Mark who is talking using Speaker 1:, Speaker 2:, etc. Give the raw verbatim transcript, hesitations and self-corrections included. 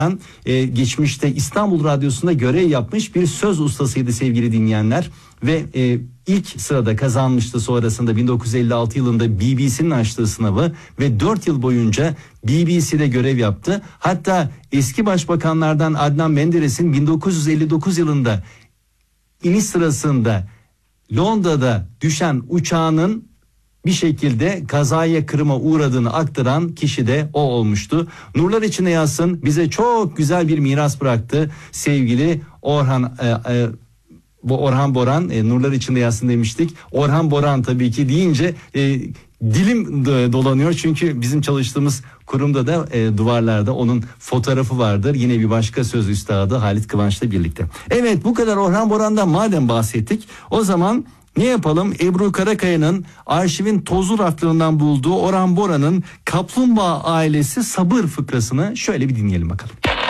Speaker 1: e, geçmişte İstanbul Radyosu'nda görev yapmış bir söz ustasıydı sevgili dinleyenler. Ve e, ilk sırada kazanmıştı sonrasında bin dokuz yüz elli altı yılında B B C'nin açtığı sınavı ve dört yıl boyunca B B C'de görev yaptı. Hatta eski başbakanlardan Adnan Menderes'in bin dokuz yüz elli dokuz yılında iniş sırasında Londra'da düşen uçağının bir şekilde kazaya kırıma uğradığını aktaran kişi de o olmuştu. Nurlar içinde yatsın, bize çok güzel bir miras bıraktı sevgili Orhan e, e, bu Orhan Boran, e, nurlar içinde yatsın demiştik. Orhan Boran tabii ki deyince e, dilim dolanıyor çünkü bizim çalıştığımız kurumda da e, duvarlarda onun fotoğrafı vardır. Yine bir başka söz üstadı Halit Kıvanç'la birlikte. Evet, bu kadar Orhan Boran'dan madem bahsettik, o zaman ne yapalım? Ebru Karakaya'nın arşivin tozlu raflarından bulduğu Orhan Boran'ın Kaplumbağa Ailesi Sabır fıkrasını şöyle bir dinleyelim bakalım.